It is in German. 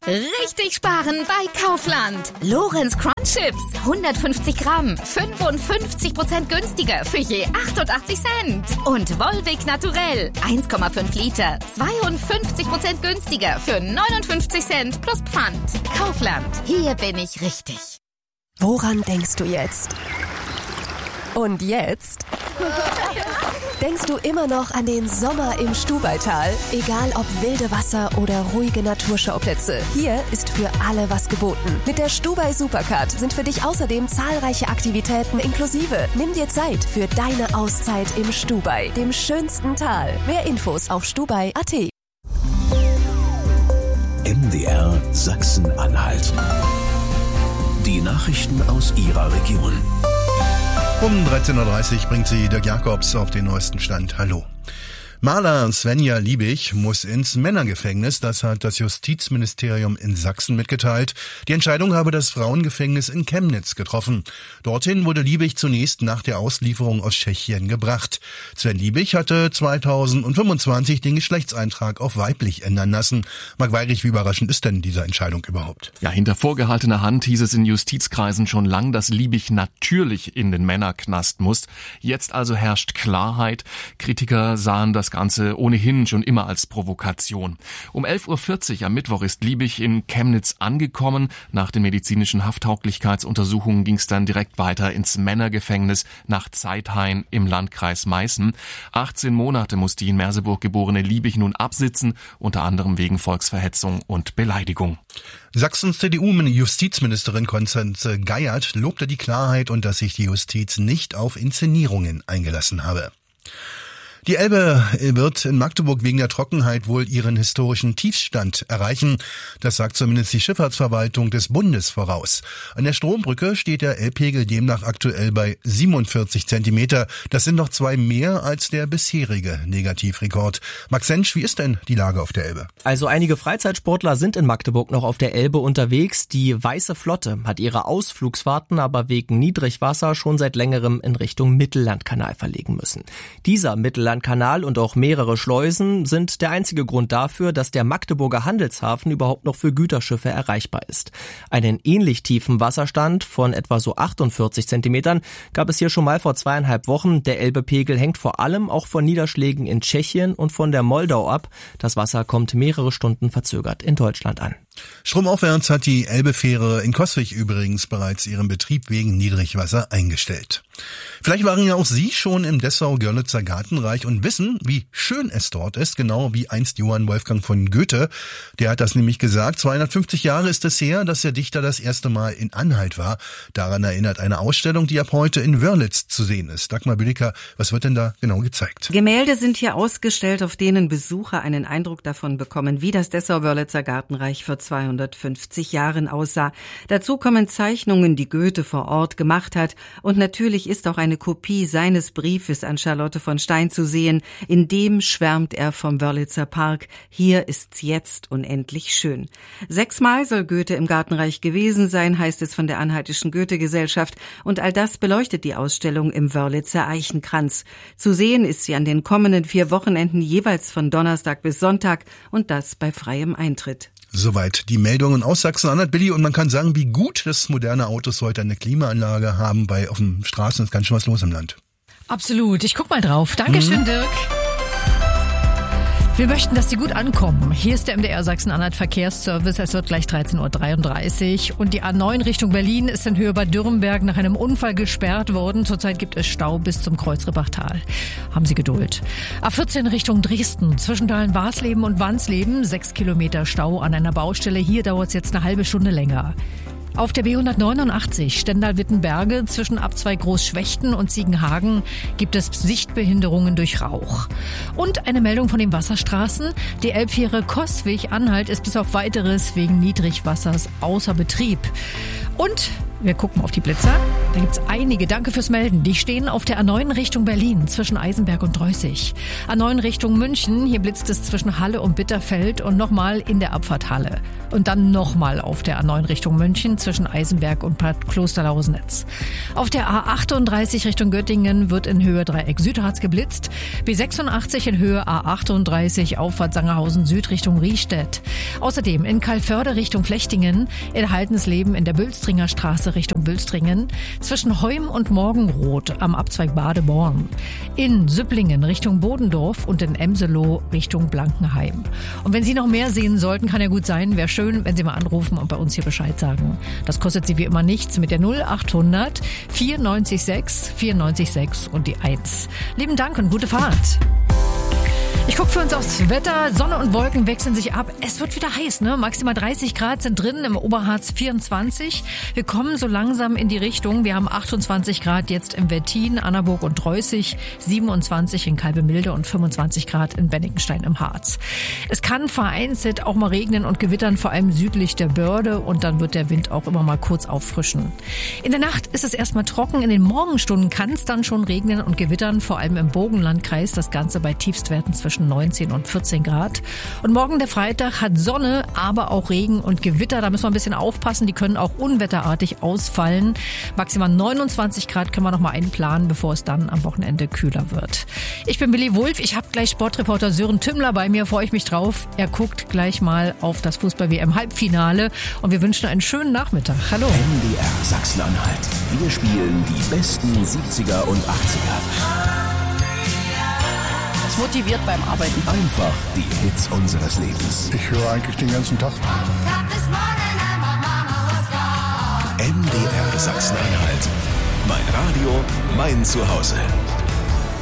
Richtig sparen bei Kaufland. Lorenz Crunch Chips, 150 Gramm, 55% günstiger für je 88 Cent. Und Volvic Naturell, 1,5 Liter, 52% günstiger für 59 Cent plus Pfand. Kaufland, hier bin ich richtig. Woran denkst du jetzt? Und jetzt? Denkst du immer noch an den Sommer im Stubaital? Egal ob wilde Wasser oder ruhige Naturschauplätze, hier ist für alle was geboten. Mit der Stubai Supercard sind für dich außerdem zahlreiche Aktivitäten inklusive. Nimm dir Zeit für deine Auszeit im Stubai, dem schönsten Tal. Mehr Infos auf stubai.at. MDR Sachsen-Anhalt. Die Nachrichten aus Ihrer Region. Um 13.30 Uhr bringt sie Dirk Jakobs auf den neuesten Stand. Hallo. Maler Svenja Liebig muss ins Männergefängnis, das hat das Justizministerium in Sachsen mitgeteilt. Die Entscheidung habe das Frauengefängnis in Chemnitz getroffen. Dorthin wurde Liebig zunächst nach der Auslieferung aus Tschechien gebracht. Sven Liebig hatte 2025 den Geschlechtseintrag auf weiblich ändern lassen. Marc Weirich, wie überraschend ist denn diese Entscheidung überhaupt? Ja, hinter vorgehaltener Hand hieß es in Justizkreisen schon lang, dass Liebig natürlich in den Männerknast muss. Jetzt also herrscht Klarheit. Kritiker sahen das Ganze ohnehin schon immer als Provokation. Um 11.40 Uhr am Mittwoch ist Liebig in Chemnitz angekommen. Nach den medizinischen Hafttauglichkeitsuntersuchungen ging es dann direkt weiter ins Männergefängnis nach Zeithain im Landkreis Meißen. 18 Monate muss die in Merseburg geborene Liebig nun absitzen, unter anderem wegen Volksverhetzung und Beleidigung. Sachsens CDU-Justizministerin Constanze Geiert lobte die Klarheit und dass sich die Justiz nicht auf Inszenierungen eingelassen habe. Die Elbe wird in Magdeburg wegen der Trockenheit wohl ihren historischen Tiefstand erreichen. Das sagt zumindest die Schifffahrtsverwaltung des Bundes voraus. An der Strombrücke steht der Elbpegel demnach aktuell bei 47 Zentimeter. Das sind noch 2 mehr als der bisherige Negativrekord. Max Sensch, wie ist denn die Lage auf der Elbe? Also einige Freizeitsportler sind in Magdeburg noch auf der Elbe unterwegs. Die Weiße Flotte hat ihre Ausflugsfahrten aber wegen Niedrigwasser schon seit längerem in Richtung Mittellandkanal verlegen müssen. Dieser Mittellandkanal und auch mehrere Schleusen sind der einzige Grund dafür, dass der Magdeburger Handelshafen überhaupt noch für Güterschiffe erreichbar ist. Einen ähnlich tiefen Wasserstand von etwa so 48 Zentimetern gab es hier schon mal vor 2,5 Wochen. Der Elbepegel hängt vor allem auch von Niederschlägen in Tschechien und von der Moldau ab. Das Wasser kommt mehrere Stunden verzögert in Deutschland an. Stromaufwärts hat die Elbefähre in Coswig übrigens bereits ihren Betrieb wegen Niedrigwasser eingestellt. Vielleicht waren ja auch Sie schon im Dessau-Görlitzer Gartenreich und wissen, wie schön es dort ist, genau wie einst Johann Wolfgang von Goethe. Der hat das nämlich gesagt. 250 Jahre ist es her, dass der Dichter das erste Mal in Anhalt war. Daran erinnert eine Ausstellung, die ab heute in Wörlitz zu sehen ist. Dagmar Büdiker, was wird denn da genau gezeigt? Gemälde sind hier ausgestellt, auf denen Besucher einen Eindruck davon bekommen, wie das Dessau-Wörlitzer Gartenreich vor 250 Jahren aussah. Dazu kommen Zeichnungen, die Goethe vor Ort gemacht hat, und natürlich ist auch eine Kopie seines Briefes an Charlotte von Stein zu sehen. In dem schwärmt er vom Wörlitzer Park. Hier ist's jetzt unendlich schön. 6-mal soll Goethe im Gartenreich gewesen sein, heißt es von der Anhaltischen Goethe-Gesellschaft, und all das beleuchtet die Ausstellung im Wörlitzer Eichenkranz. Zu sehen ist sie an den kommenden 4 Wochenenden jeweils von Donnerstag bis Sonntag, und das bei freiem Eintritt. Soweit die Meldungen aus Sachsen-Anhalt, Billy. Und man kann sagen, wie gut, dass moderne Autos heute eine Klimaanlage haben. Auf den Straßen ist ganz schön was los im Land. Absolut. Ich guck mal drauf. Dankeschön, Dirk. Wir möchten, dass Sie gut ankommen. Hier ist der MDR Sachsen-Anhalt Verkehrsservice. Es wird gleich 13.33 Uhr. Und die A9 Richtung Berlin ist in Höhe bei Dürrenberg nach einem Unfall gesperrt worden. Zurzeit gibt es Stau bis zum Kreuzrebachtal. Haben Sie Geduld. A14 Richtung Dresden. Zwischen Dahlen-Warsleben und Wansleben 6 Kilometer Stau an einer Baustelle. Hier dauert es jetzt eine halbe Stunde länger. Auf der B189 Stendal-Wittenberge zwischen Abzweig Großschwechten und Ziegenhagen gibt es Sichtbehinderungen durch Rauch. Und eine Meldung von den Wasserstraßen. Die Elbfähre Coswig-Anhalt ist bis auf Weiteres wegen Niedrigwassers außer Betrieb. Und wir gucken auf die Blitzer. Da gibt's einige. Danke fürs Melden. Die stehen auf der A9 Richtung Berlin zwischen Eisenberg und Dreußig. A9 Richtung München. Hier blitzt es zwischen Halle und Bitterfeld und nochmal in der Abfahrt Halle. Und dann nochmal auf der A9 Richtung München zwischen Eisenberg und Bad Klosterlausnitz. Auf der A38 Richtung Göttingen wird in Höhe Dreieck Südharz geblitzt. B86 in Höhe A38 Auffahrt Sangerhausen Süd Richtung Riestedt. Außerdem in Calvörde Richtung Flechtingen, in Haltensleben in der Bülstringer Straße Richtung Bülstringen, zwischen Heum und Morgenroth am Abzweig Badeborn, in Süpplingen Richtung Bodendorf und in Emseloh Richtung Blankenheim. Und wenn Sie noch mehr sehen sollten, kann ja gut sein, wäre schön, wenn Sie mal anrufen und bei uns hier Bescheid sagen. Das kostet Sie wie immer nichts mit der 0800 94 94 und die 1. Lieben Dank und gute Fahrt. Ich gucke für uns aufs Wetter. Sonne und Wolken wechseln sich ab. Es wird wieder heiß, ne? Maximal 30 Grad sind drin, im Oberharz 24. Wir kommen so langsam in die Richtung. Wir haben 28 Grad jetzt im Wettin, Annaburg und Dreußig, 27 in Kalbemilde und 25 Grad in Bennigenstein im Harz. Es kann vereinzelt auch mal regnen und gewittern, vor allem südlich der Börde, und dann wird der Wind auch immer mal kurz auffrischen. In der Nacht ist es erstmal trocken. In den Morgenstunden kann es dann schon regnen und gewittern, vor allem im Burgenlandkreis. Das Ganze bei Tiefstwerten zwischen 19 und 14 Grad. Und morgen der Freitag hat Sonne, aber auch Regen und Gewitter. Da müssen wir ein bisschen aufpassen. Die können auch unwetterartig ausfallen. Maximal 29 Grad können wir noch mal einplanen, bevor es dann am Wochenende kühler wird. Ich bin Billy Wulff. Ich habe gleich Sportreporter Sören Tümmler bei mir. Freue ich mich drauf. Er guckt gleich mal auf das Fußball-WM-Halbfinale. Und wir wünschen einen schönen Nachmittag. Hallo. MDR Sachsen-Anhalt. Wir spielen die besten 70er und 80er. Motiviert beim Arbeiten. Einfach die Hits unseres Lebens. Ich höre eigentlich den ganzen Tag. MDR Sachsen-Anhalt. Mein Radio, mein Zuhause.